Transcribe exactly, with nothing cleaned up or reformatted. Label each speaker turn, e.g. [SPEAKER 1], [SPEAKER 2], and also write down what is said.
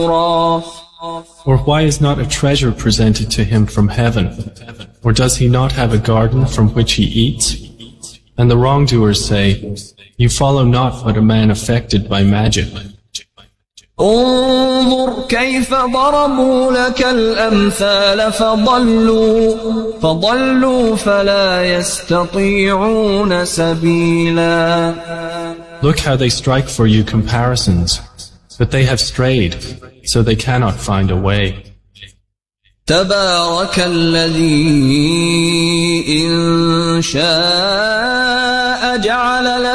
[SPEAKER 1] Or why is not a treasure presented to him from heaven? Or does he not have a garden from which he eats? And the wrongdoers say, you follow not but a man affected by magic.
[SPEAKER 2] انظر كيف ضربوا لك الأمثال فضلوا فضلوا فلا يستطيعون سبيلا.
[SPEAKER 1] Look how they strike for you comparisons, but they have strayed, so they cannot find a way.
[SPEAKER 2] تبارك الذي إن شاء جعل